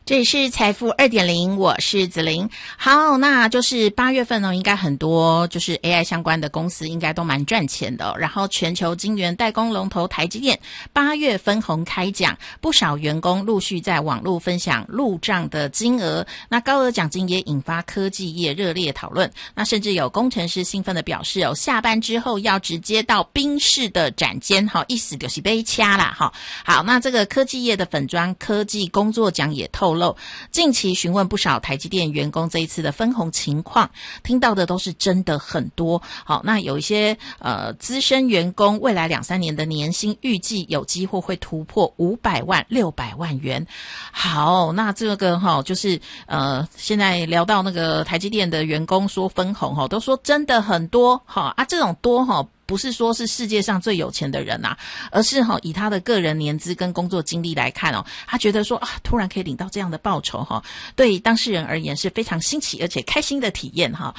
这里是财富 2.0， 我是子玲。好，那就是8月份呢，应该很多就是 AI 相关的公司应该都蛮赚钱的然后全球晶圆代工龙头台积电8月分红开奖，不少员工陆续在网络分享入账的金额，那高额奖金也引发科技业热烈讨论。那甚至有工程师兴奋的表示下班之后要直接到宾士的展间意思就是被掐啦好，那这个科技业的粉专科技工作奖也透露，近期询问不少台积电员工这一次的分红情况，听到的都是真的很多。好，那有一些资深员工未来2-3年的年薪预计有机会会突破500万、600万元。好，那这个就是现在聊到那个台积电的员工说分红都说真的很多这种多不是说是世界上最有钱的人而是以他的个人年资跟工作经历来看他觉得说突然可以领到这样的报酬对当事人而言是非常新奇而且开心的体验